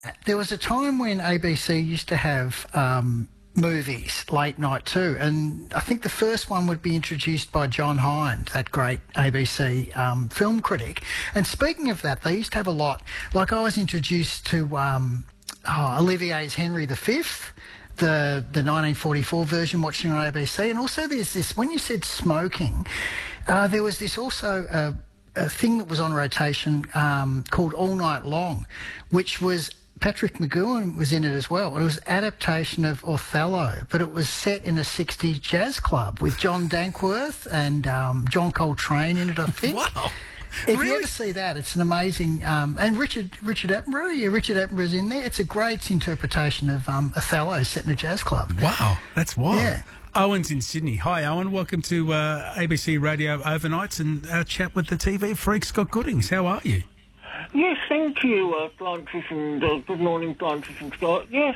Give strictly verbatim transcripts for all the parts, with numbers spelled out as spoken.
There was a time when A B C used to have um, movies late night too, and I think the first one would be introduced by John Hind, that great A B C um, film critic. And speaking of that, they used to have a lot. Like I was introduced to um, oh, Olivier's Henry the Fifth. The, the nineteen forty-four version, watching on A B C, and also there's this, when you said smoking, uh, there was this also uh, a thing that was on rotation um, called All Night Long, which was Patrick McGowan was in it as well. It was an adaptation of Othello, but it was set in a sixties jazz club with John Dankworth and um, John Coltrane in it, I think. Wow. If really? you ever see that, it's an amazing... Um, and Richard Richard Attenborough, yeah, Richard Attenborough's in there. It's a great interpretation of um, Othello set in a jazz club. Wow, that's wild. Yeah. Owen's in Sydney. Hi, Owen. Welcome to uh, A B C Radio Overnights and our chat with the T V freak, Scott Goodings. How are you? Yes, thank you, uh, Francis, and uh, good morning, Francis and Scott. Yes,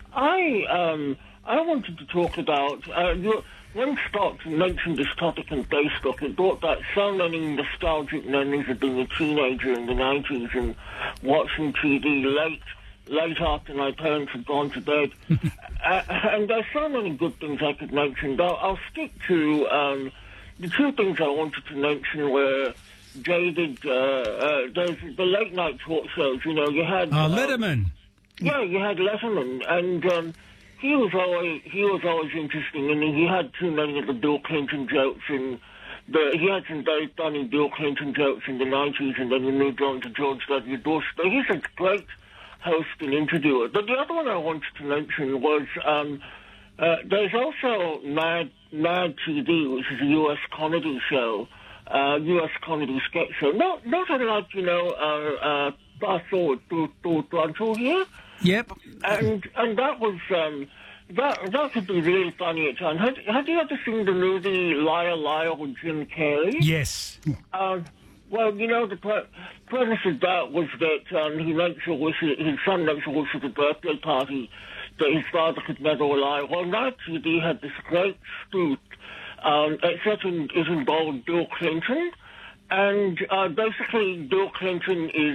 I um, I wanted to talk about... Uh, your, when Scott mentioned this topic on Facebook, it brought back so many nostalgic memories of being a teenager in the nineties and watching T V late, late after my parents had gone to bed. uh, and there's so many good things I could mention, but I'll, I'll stick to um, the two things I wanted to mention were David, uh, uh, there's the late night talk shows, you know, you had... Uh, uh, Letterman. Yeah, you had Letterman, and um, he was always he was always interesting. I mean, he had too many of the Bill Clinton jokes, and the, he had some very funny Bill Clinton jokes in the nineties, and then he moved on to George W. Bush. But he's a great host and interviewer. But the other one I wanted to mention was um, uh, there's also Mad Mad T V, which is a U S comedy show, uh, U S comedy sketch show. Not not unlike you know uh, uh, Fast Forward to to Toronto here. Yep. And and that was um, that that could be really funny at times. Have, have you ever seen the movie Liar Liar with Jim Carrey? Yes. Uh, well, you know the pre- premise of that was that um, he makes a wish. His son makes a wish at a birthday party that his father could never lie. Well, Night T V had this great spoof, um, except in, it involved Bill Clinton, and uh, basically Bill Clinton is.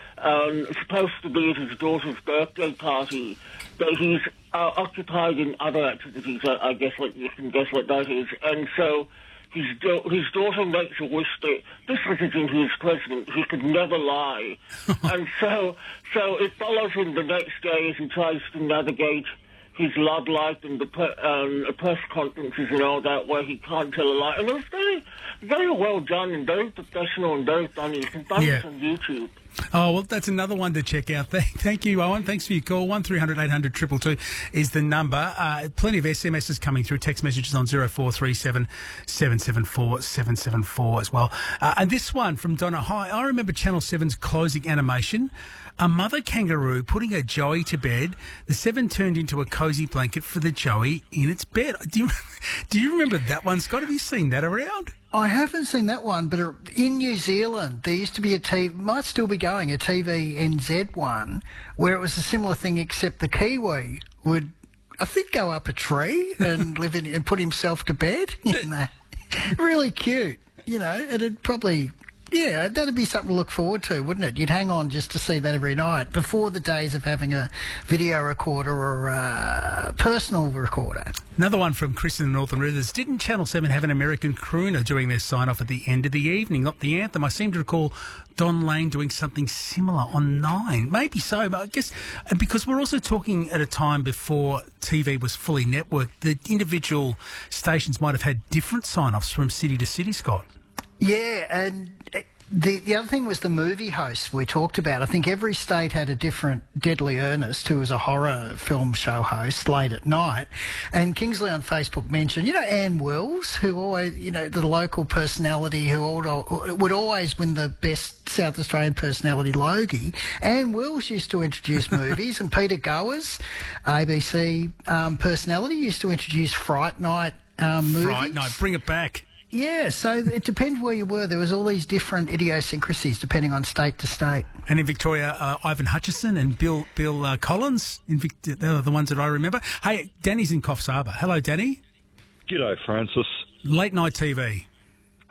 Um, supposed to be at his daughter's birthday party, but he's uh, occupied in other activities. I, I guess what you can guess what that is. And so his da- his daughter makes a wish that this was again he was president. He could never lie, and so so it follows him the next day as he tries to navigate his love life and the pre- um, press conferences and all that, where he can't tell a lie. And it was very very well done and very professional and very funny. You can find Yeah. it on YouTube. Oh, well, that's another one to check out. Thank, thank you, Owen. Thanks for your call. one three hundred eight hundred two two two is the number. Uh, plenty of S M Ses coming through. Text messages on zero four three seven seven seven four seven seven four as well. Uh, and this one from Donna. Hi, I remember Channel seven's closing animation. A mother kangaroo putting her Joey to bed. The Seven turned into a cosy blanket for the Joey in its bed. Do you, do you remember that one, Scott? Have you seen that around? I haven't seen that one, but in New Zealand there used to be a T V, might still be going, a T V N Z one, where it was a similar thing, except the Kiwi would, I think, go up a tree and live in and put himself to bed. You know, really cute. You know, it'd probably. Yeah, that'd be something to look forward to, wouldn't it? You'd hang on just to see that every night before the days of having a video recorder or a personal recorder. Another one from Chris in the Northern Rivers. Didn't Channel seven have an American crooner doing their sign-off at the end of the evening, not the anthem? I seem to recall Don Lane doing something similar on Nine. Maybe so, but I guess because we're also talking at a time before T V was fully networked, the individual stations might have had different sign-offs from city to city, Scott. Yeah, and the the other thing was the movie hosts we talked about. I think every state had a different Deadly Ernest, who was a horror film show host late at night. And Kingsley on Facebook mentioned, you know, Ann Wills, who always, you know, the local personality who all, would always win the best South Australian personality Logie. Ann Wills used to introduce movies, and Peter Goers, A B C um, personality, used to introduce Fright Night um, movies. Fright Night, bring it back. Yeah, so it depends where you were. There was all these different idiosyncrasies depending on state to state. And in Victoria, uh, Ivan Hutchison and Bill Bill uh, Collins, in Vic- they're the ones that I remember. Hey, Danny's in Coffs Harbour. Hello, Danny. G'day, Francis. Late night T V.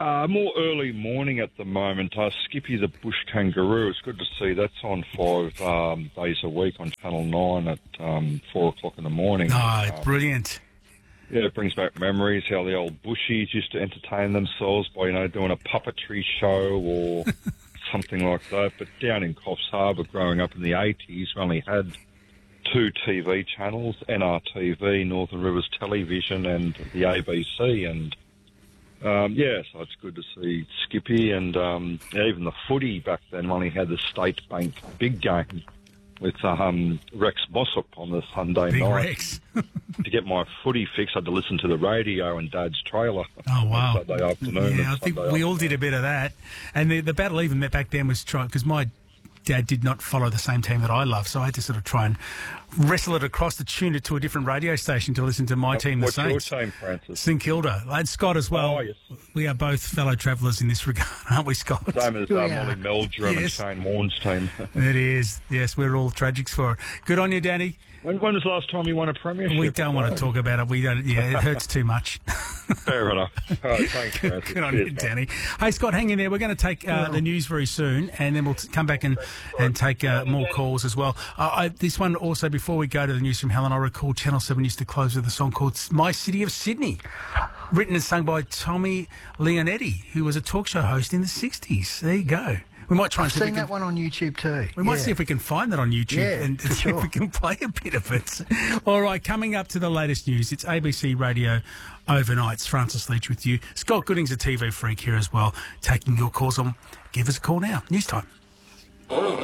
Uh, more early morning at the moment. Uh, Skippy the Bush Kangaroo. It's good to see that's on five um, days a week on Channel nine at um, four o'clock in the morning. Oh, Uh, brilliant. Yeah, it brings back memories how the old bushies used to entertain themselves by, you know, doing a puppetry show or something like that. But down in Coffs Harbour, growing up in the eighties, we only had two T V channels, N R T V, Northern Rivers Television, and the A B C. And, um, yeah, so it's good to see Skippy. And um, even the footy back then only had the State Bank big game with um, Rex Mossop on the Sunday Big night. Rex. To get my footy fix, I had to listen to the radio and Dad's trailer. Oh, wow. On Saturday afternoon. Yeah, I and think Sunday we all afternoon. did a bit of that. And the, the battle even back then was trying, because my dad did not follow the same team that I love, so I had to sort of try and wrestle it across to tune it to a different radio station to listen to my team, the What's Saints. your team, Francis? St Kilda. And Scott as well. Oh, yes. We are both fellow travellers in this regard, aren't we, Scott? Same as uh, Yeah. Molly Meldrum Yes. and Shane Warne's team. It is. Yes, we're all tragics for it. Good on you, Danny. when, when was the last time you won a premiership? We don't want to talk about it. We don't. Yeah, it hurts too much. Fair enough. All right, thanks, Francis. Good on Cheers, you, mate. Danny. Hey, Scott, hang in there. We're going to take uh, the news very soon, and then we'll t- come back and, and take uh, more calls as well. Uh, I, this one also, before we go to the news from Helen, I recall Channel seven used to close with a song called My City of Sydney, written and sung by Tommy Leonetti, who was a talk show host in the sixties. There you go. We might try and I've see if we seen can, that one on YouTube too. we might Yeah. see if we can find that on YouTube Yeah, and for see if sure. we can play a bit of it. All right, coming up to the latest news, it's A B C Radio Overnight. It's Francis Leach with you. Scott Gooding's a T V freak here as well, taking your calls on. Give us a call now. News time. Don't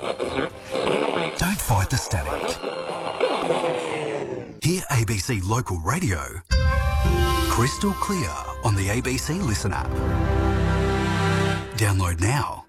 fight the static. Hear A B C Local Radio crystal clear on the A B C Listen app. Download now.